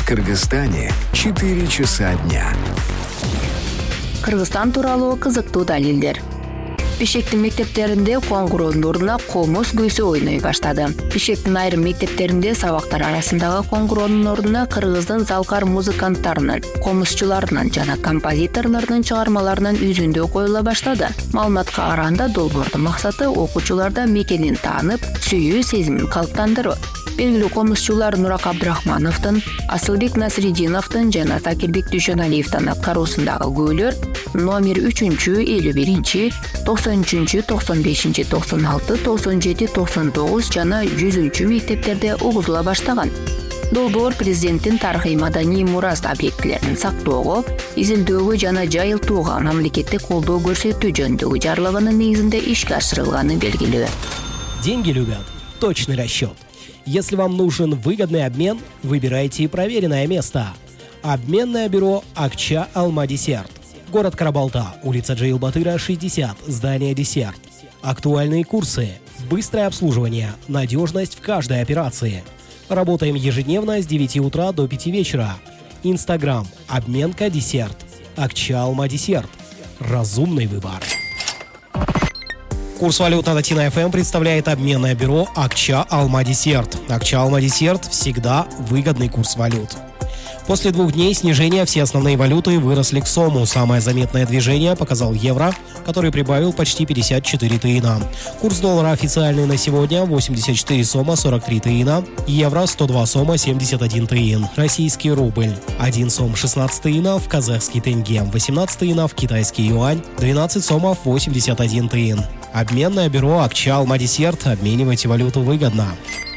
В Кыргызстане 4 часа дня. Кыргызстан тууралуу кызыктуу далилдер. Бишкектин мектептеринде коңгуроонун ордуна комуз күйсү ойной баштады. Бишкектин айрым мектептеринде сабактар арасындагы коңгуроонун ордуна кыргыздын залкар музыканттарынын, комузчуларынын жана композиторлордун чыгармаларынын үзүндөө коюла баштады. Маалыматка караганда долбоордун максаты окуучуларда мекенин таанып, сүйүү сезимин калыптандыруу. Белгилүү комузчулар Нурак Абдрахмановдун, Асылбек Насридиновдун жана Такирбек Дүйшөналиевдин аткаруусундагы күйлөр номер 3-51, 93, 95, 96, 97, 99 жана 100 мектептерде угузула баштаган. Долбоор президенттин тарыхый маданий мурас объектилерин сактоого, изилдөөгө жана жайылтууга мамлекеттик колдоо көрсөтүү жөнүндөгү жарлыгынын негизинде ишке ашырылганы белгилүү. Деньги любят точный расчет. Если вам нужен выгодный обмен, выбирайте проверенное место. Обменное бюро «Акча Алма Десерт». Город Карабалта, улица Джейлбатыра, 60, здание «Десерт». Актуальные курсы, быстрое обслуживание, надежность в каждой операции. Работаем ежедневно с 9 утра до 5 вечера. Инстаграм «Обменка Десерт». «Акча Алма Десерт». Разумный выбор. Курс валют на Датина ФМ представляет обменное бюро «Акча Алма Десерт». «Акча Алма Десерт» – всегда выгодный курс валют. После 2 дней снижения все основные валюты выросли к сому. Самое заметное движение показал евро, который прибавил почти 54 тыина. Курс доллара официальный на сегодня 84 сома 43 тыина, евро 102 сома 71 тыин. Российский рубль 1 сом 16 тыинов, казахский тенге 18 тыинов, китайский юань 12 сомов 81 тыин. Обменное бюро «Акча Алма Десерт». Обменивайте валюту выгодно.